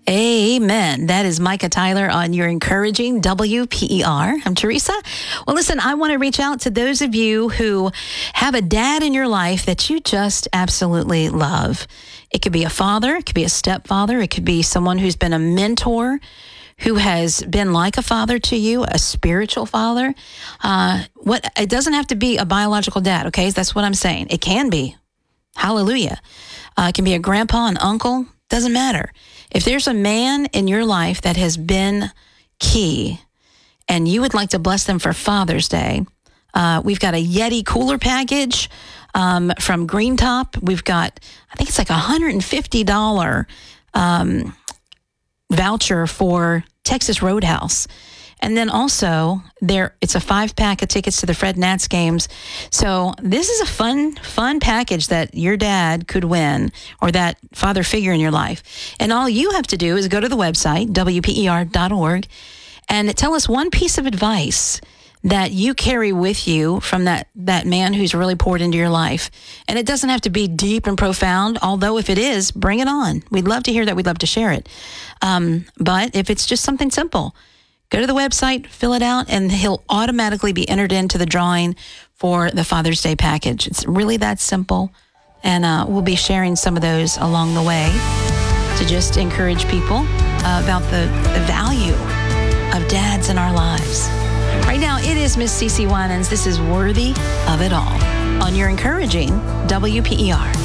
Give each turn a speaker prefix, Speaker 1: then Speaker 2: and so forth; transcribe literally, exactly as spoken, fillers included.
Speaker 1: Amen. That is Micah Tyler on your encouraging W P E R. I'm Teresa. Well, listen, I want to reach out to those of you who have a dad in your life that you just absolutely love. It could be a father, it could be a stepfather, it could be someone who's been a mentor, who has been like a father to you, a spiritual father. Uh, what it doesn't have to be a biological dad, okay? That's what I'm saying. It can be. Hallelujah. Uh, it can be a grandpa, an uncle, doesn't matter. If there's a man in your life that has been key and you would like to bless them for Father's Day, uh, we've got a Yeti cooler package um, from Green Top. We've got, I think it's like a one hundred fifty dollars um, voucher for Texas Roadhouse. And then also, there it's a five-pack of tickets to the Fred Nats games. So this is a fun, fun package that your dad could win, or that father figure in your life. And all you have to do is go to the website, W P E R dot org, and tell us one piece of advice that you carry with you from that, that man who's really poured into your life. And it doesn't have to be deep and profound, although if it is, bring it on. We'd love to hear that. We'd love to share it. Um, but if it's just something simple, go to the website, fill it out, and he'll automatically be entered into the drawing for the Father's Day package. It's really that simple. And uh, we'll be sharing some of those along the way to just encourage people uh, about the, the value of dads in our lives. Right now, it is Miss CeCe Winans. This is Worthy of It All on your encouraging W P E R.